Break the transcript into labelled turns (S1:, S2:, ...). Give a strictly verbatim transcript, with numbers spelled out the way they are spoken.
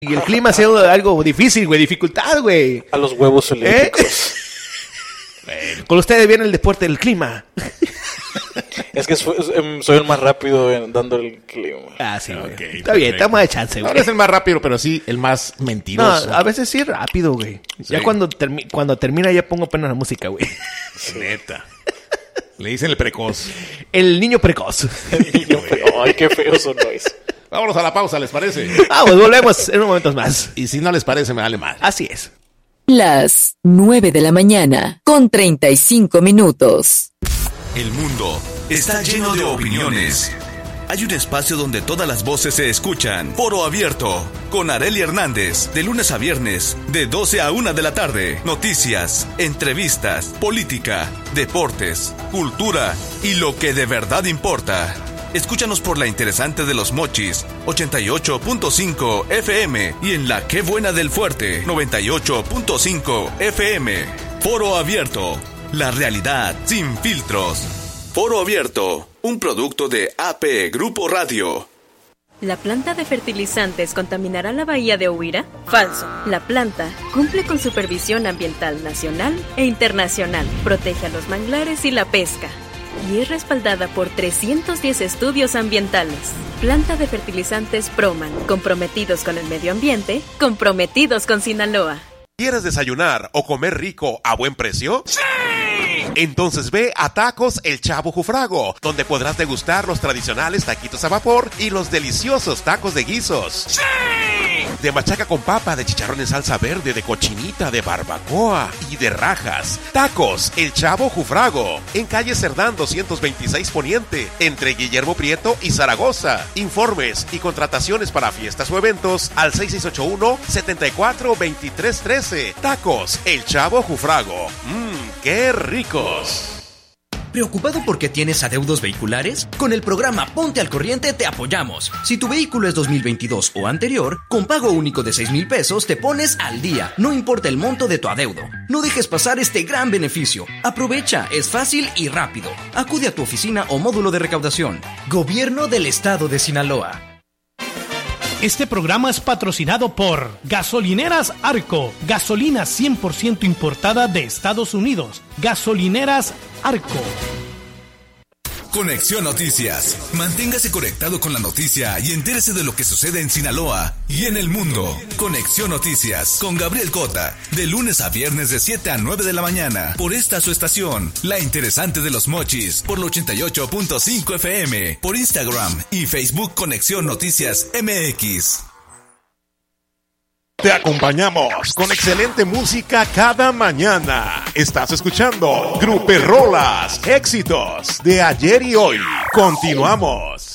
S1: Y el clima ha sido algo difícil, güey, dificultad, güey.
S2: A los huevos olímpicos.
S1: ¿Eh? Bueno, con ustedes viene el deporte del clima.
S2: Es que soy, soy el más rápido en, dando el clima.
S1: Ah, sí, güey.
S3: Okay,
S1: Está bien, estamos de chance, güey.
S3: No eres el más rápido, pero sí el más mentiroso.
S1: No, a veces sí rápido, güey.
S3: Sí.
S1: Ya cuando, termi- cuando termina ya pongo apenas la música, güey.
S3: Neta. Le dicen el precoz.
S1: El niño precoz.
S2: El niño feo. Ay, qué feo sonó eso.
S3: Vámonos a la pausa, ¿les parece?
S1: Vamos, volvemos en unos momentos más.
S3: Y si no les parece, me vale mal.
S1: Así es.
S4: Las nueve de la mañana, con treinta y cinco minutos.
S5: El mundo está lleno de opiniones. Hay un espacio donde todas las voces se escuchan. Foro Abierto, con Arely Hernández, de lunes a viernes, de doce a una de la tarde. Noticias, entrevistas, política, deportes, cultura y lo que de verdad importa. Escúchanos por la interesante de Los Mochis, ochenta y ocho punto cinco F M, y en la Qué Buena del Fuerte, noventa y ocho punto cinco F M. Foro Abierto, la realidad sin filtros. Foro Abierto, un producto de A P Grupo Radio.
S6: ¿La planta de fertilizantes contaminará la bahía de Huira? Falso. La planta cumple con supervisión ambiental nacional e internacional, protege a los manglares y la pesca, y es respaldada por trescientos diez estudios ambientales. Planta de fertilizantes Proman, comprometidos con el medio ambiente, comprometidos con Sinaloa.
S7: ¿Quieres desayunar o comer rico a buen precio? ¡Sí! Entonces ve a Tacos El Chavo Jufrago, donde podrás degustar los tradicionales taquitos a vapor y los deliciosos tacos de guisos. ¡Sí! De machaca con papa, de chicharrón en salsa verde, de cochinita, de barbacoa y de rajas. Tacos El Chavo Jufrago, en calle Cerdán doscientos veintiséis Poniente, entre Guillermo Prieto y Zaragoza. Informes y contrataciones para fiestas o eventos al seis seis ocho uno, siete cuatro, dos tres uno tres. Tacos El Chavo Jufrago. Mmm, qué ricos.
S8: ¿Preocupado porque tienes adeudos vehiculares? Con el programa Ponte al Corriente te apoyamos. Si tu vehículo es dos mil veintidós o anterior, con pago único de seis mil pesos te pones al día, no importa el monto de tu adeudo. No dejes pasar este gran beneficio. Aprovecha, es fácil y rápido. Acude a tu oficina o módulo de recaudación. Gobierno del Estado de Sinaloa.
S9: Este programa es patrocinado por Gasolineras Arco, gasolina cien por ciento importada de Estados Unidos. Gasolineras Arco.
S5: Conexión Noticias. Manténgase conectado con la noticia y entérese de lo que sucede en Sinaloa y en el mundo. Conexión Noticias con Gabriel Cota, de lunes a viernes de siete a nueve de la mañana, por esta su estación, La Interesante de Los Mochis, por la ochenta y ocho punto cinco F M, por Instagram y Facebook Conexión Noticias M X.
S7: Te acompañamos con excelente música cada mañana. Estás escuchando Gruperrolas, éxitos de ayer y hoy. Continuamos.